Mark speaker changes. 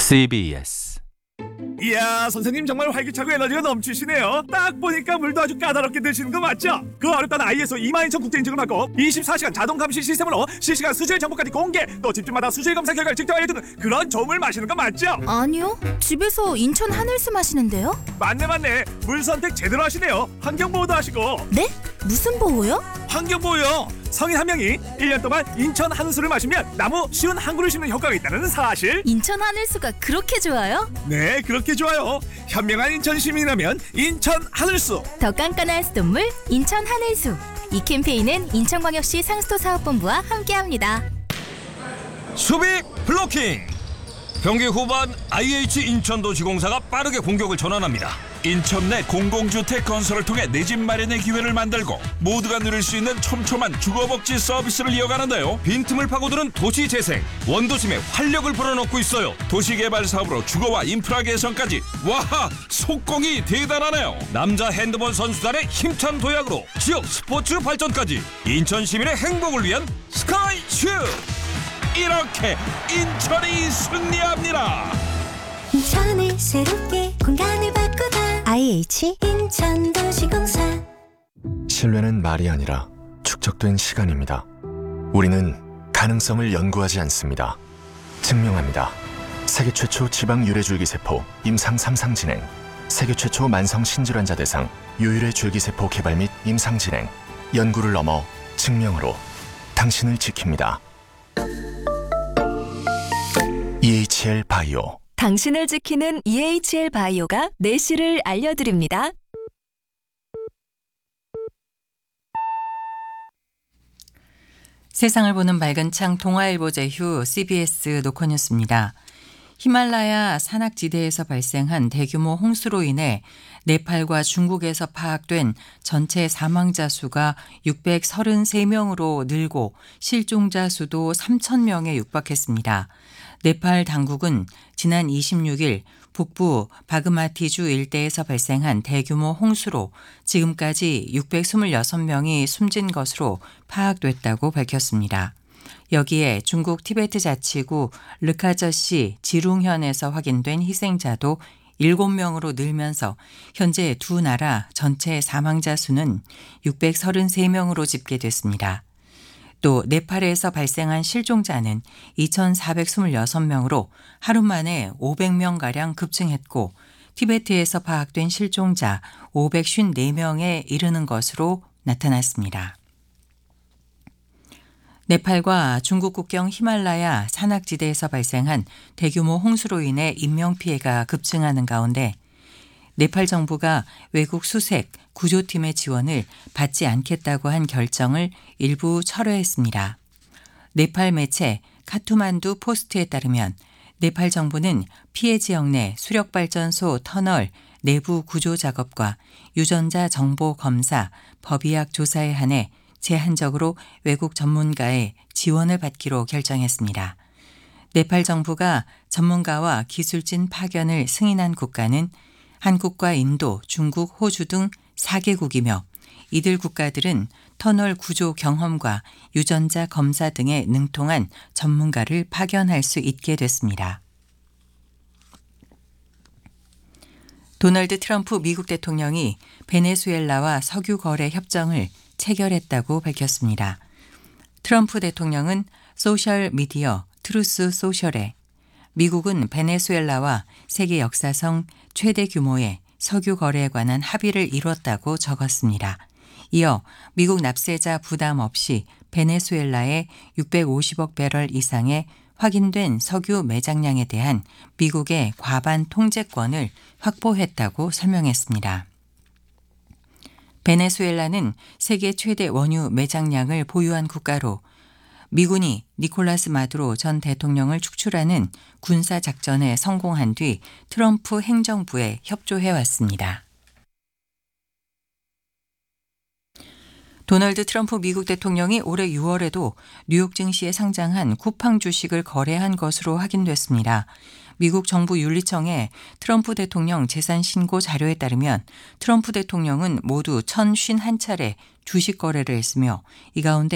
Speaker 1: CBS.
Speaker 2: 이야, 선생님 정말 활기차고 에너지가 넘치시네요. 딱 보니까 물도 아주 까다롭게 드시는 거 맞죠? 그 어렵다는 ISO 22000 국제인증을 받고 24시간 자동 감시 시스템으로 실시간 수질 정보까지 공개, 또 집집마다 수질 검사 결과를 직접 알려주는 그런 좋음을 마시는 거 맞죠?
Speaker 3: 아니요, 집에서 인천 하늘수 마시는데요.
Speaker 2: 맞네. 물 선택 제대로 하시네요. 환경보호도 하시고.
Speaker 3: 네? 무슨 보호요?
Speaker 2: 환경보호요. 성인 한 명이 1년 동안 인천 하늘수를 마시면 나무 쉬운 한 그루 심는 효과가 있다는 사실.
Speaker 3: 인천 하늘수가 그렇게 좋아요?
Speaker 2: 네, 그렇게 좋아요. 현명한 인천 시민이라면 인천 하늘수.
Speaker 3: 더 깐깐한 수돗물 인천 하늘수. 이 캠페인은 인천광역시 상수도 사업본부와 함께합니다.
Speaker 4: 수비 블로킹. 경기 후반 IH 인천도시공사가 빠르게 공격을 전환합니다. 인천 내 공공주택 건설을 통해 내 집 마련의 기회를 만들고 모두가 누릴 수 있는 촘촘한 주거복지 서비스를 이어가는데요. 빈틈을 파고드는 도시재생, 원도심에 활력을 불어넣고 있어요. 도시개발 사업으로 주거와 인프라 개선까지. 와, 속공이 대단하네요. 남자 핸드볼 선수단의 힘찬 도약으로 지역 스포츠 발전까지. 인천 시민의 행복을 위한 스카이슈. 이렇게 인천이 승리합니다.
Speaker 5: 인천을 새롭게 공간을 바꾸다 IH 인천도시공사.
Speaker 6: 신뢰는 말이 아니라 축적된 시간입니다. 우리는 가능성을 연구하지 않습니다. 증명합니다. 세계 최초 지방 유래줄기세포 임상 3상 진행, 세계 최초 만성 신질환자 대상 유일의 줄기세포 개발 및 임상 진행. 연구를 넘어 증명으로 당신을 지킵니다. EHL 바이오.
Speaker 7: 당신을 지키는 EHL 바이오가 내실을 알려드립니다.
Speaker 8: 세상을 보는 밝은 창 동아일보 제휴 CBS 노컷뉴스입니다. 히말라야 산악지대에서 발생한 대규모 홍수로 인해 네팔과 중국에서 파악된 전체 사망자 수가 633명으로 늘고 실종자 수도 3,000명에 육박했습니다. 네팔 당국은 지난 26일 북부 바그마티주 일대에서 발생한 대규모 홍수로 지금까지 626명이 숨진 것으로 파악됐다고 밝혔습니다. 여기에 중국 티베트 자치구 르카저시 지룽현에서 확인된 희생자도 7명으로 늘면서 현재 두 나라 전체 사망자 수는 633명으로 집계됐습니다. 또 네팔에서 발생한 실종자는 2,426명으로 하루 만에 500명가량 급증했고 티베트에서 파악된 실종자 554명에 이르는 것으로 나타났습니다. 네팔과 중국 국경 히말라야 산악지대에서 발생한 대규모 홍수로 인해 인명피해가 급증하는 가운데 네팔 정부가 외국 수색, 구조팀의 지원을 받지 않겠다고 한 결정을 일부 철회했습니다. 네팔 매체 카투만두 포스트에 따르면 네팔 정부는 피해 지역 내 수력발전소 터널 내부 구조 작업과 유전자 정보 검사, 법의학 조사에 한해 제한적으로 외국 전문가의 지원을 받기로 결정했습니다. 네팔 정부가 전문가와 기술진 파견을 승인한 국가는 한국과 인도, 중국, 호주 등 4개국이며 이들 국가들은 터널 구조 경험과 유전자 검사 등에 능통한 전문가를 파견할 수 있게 됐습니다. 도널드 트럼프 미국 대통령이 베네수엘라와 석유 거래 협정을 체결했다고 밝혔습니다. 트럼프 대통령은 소셜미디어 트루스 소셜에 미국은 베네수엘라와 세계 역사상 최대 규모의 석유 거래에 관한 합의를 이뤘다고 적었습니다. 이어 미국 납세자 부담 없이 베네수엘라에 650억 배럴 이상의 확인된 석유 매장량에 대한 미국의 과반 통제권을 확보했다고 설명했습니다. 베네수엘라는 세계 최대 원유 매장량을 보유한 국가로 미군이 니콜라스 마두로 전 대통령을 축출하는 군사작전에 성공한 뒤 트럼프 행정부에 협조해왔습니다. 도널드 트럼프 미국 대통령이 올해 6월에도 뉴욕 증시에 상장한 쿠팡 주식을 거래한 것으로 확인됐습니다. 미국 정부 윤리청의 트럼프 대통령 재산 신고 자료에 따르면 트럼프 대통령은 모두 1,051차례 주식 거래를 했으며 이 가운데